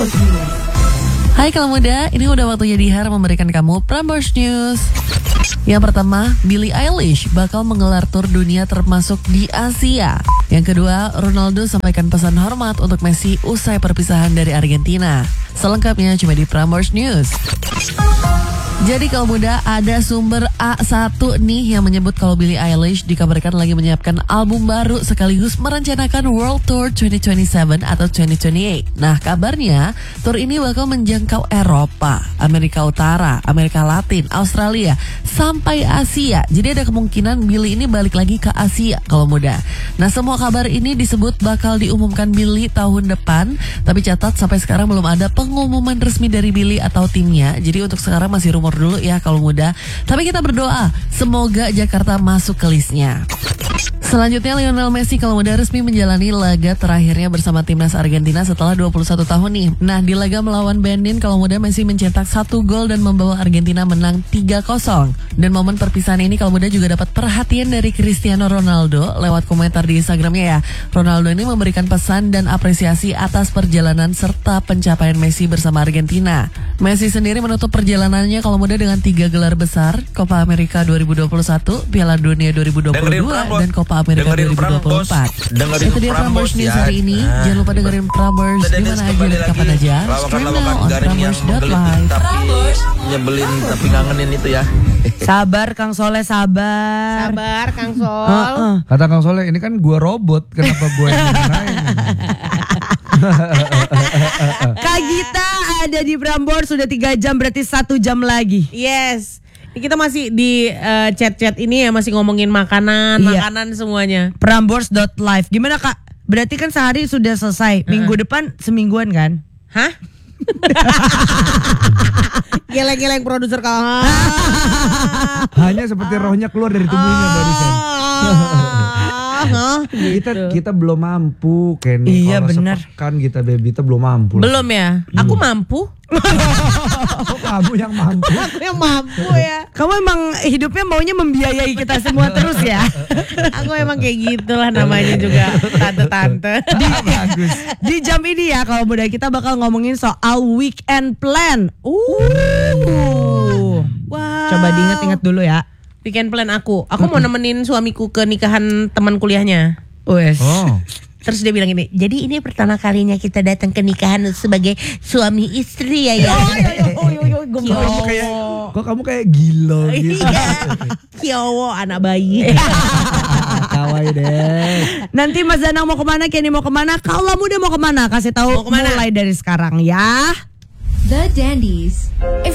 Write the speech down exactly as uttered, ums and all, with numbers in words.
Prambors News. Hai kaum muda, ini udah waktunya Dihar memberikan kamu Prambors News. Yang pertama, Billie Eilish bakal menggelar tur dunia termasuk di Asia. Yang kedua, Ronaldo sampaikan pesan hormat untuk Messi usai perpisahan dari Argentina. Selengkapnya cuma di Prambors News. Jadi kalau muda, ada sumber A satu nih yang menyebut kalau Billie Eilish dikabarkan lagi menyiapkan album baru sekaligus merencanakan World Tour dua ribu dua puluh tujuh atau dua ribu dua puluh delapan. Nah kabarnya, tour ini bakal menjangkau Eropa, Amerika Utara, Amerika Latin, Australia, sampai Asia. Jadi ada kemungkinan Billie ini balik lagi ke Asia kalau muda. Nah semua kabar ini disebut bakal diumumkan Billie tahun depan, tapi catat sampai sekarang belum ada pengumuman resmi dari Billie atau timnya. Jadi untuk sekarang masih rumor dulu ya kalau muda. Tapi kita berdoa semoga Jakarta masuk ke listnya. Selanjutnya Lionel Messi kalau muda resmi menjalani laga terakhirnya bersama timnas Argentina setelah dua puluh satu tahun nih. Nah di laga melawan Benin kalau muda Messi mencetak satu gol dan membawa Argentina menang tiga kosong. Dan momen perpisahan ini kalau muda juga dapat perhatian dari Cristiano Ronaldo lewat komentar di Instagramnya ya. Ronaldo ini memberikan pesan dan apresiasi atas perjalanan serta pencapaian Messi bersama Argentina. Messi sendiri menutup perjalanannya kalau muda dengan tiga gelar besar, Copa America dua ribu dua puluh satu, Piala Dunia dua ribu dua puluh dua, dan Copa America dua ribu dua puluh empat. Dengerin Itu dia Prambors News ya. hari ini. Jangan lupa dengerin Prambors di mana aja dan kapan aja. Stream now on prambors dot live. Tapi nyebelin tapi ngangenin itu ya. Sabar Kang Soleh, sabar. Sabar Kang Sol. Uh-uh. Kata Kang Soleh, ini kan gua robot, kenapa gua yang dimarahin? Kak Gita ada di Prambors sudah tiga jam, berarti satu jam lagi. Yes. Ini kita masih di uh, chat-chat ini ya, masih ngomongin makanan, Iya. makanan semuanya. Prambors dot live. Gimana Kak? Berarti kan sehari sudah selesai. Minggu depan semingguan kan? Hah? Geleng-geleng produser kau. Hanya seperti rohnya keluar dari tubuhnya barusan. Kita kita belum mampu, Kenny. Iya, Kalau benar. sepekan kita baby kita belum mampu. Belum ya? Aku mampu. Oh, kamu yang mampu. Aku yang mampu ya. Kamu emang hidupnya maunya membiayai kita semua terus ya? Aku emang kayak gitulah namanya juga tante-tante. Di, di jam ini ya kalau muda kita bakal ngomongin soal weekend plan. Uh. Wow. Coba diingat-ingat dulu ya. Weekend plan aku. Aku mau nemenin suamiku ke nikahan teman kuliahnya. Wes. Oh. Terus dia bilang gini, jadi ini pertama kalinya kita datang ke nikahan sebagai suami istri ya ya. Kok kamu kayak kok kamu kayak gila gitu. Iya. Kiowo anak bayi. Kawai deh. Nanti Mas Danang mau kemana, Kenny mau kemana, Kaula Muda mau kemana, kasih tahu Mau kemana? mulai dari sekarang ya. The Dandies.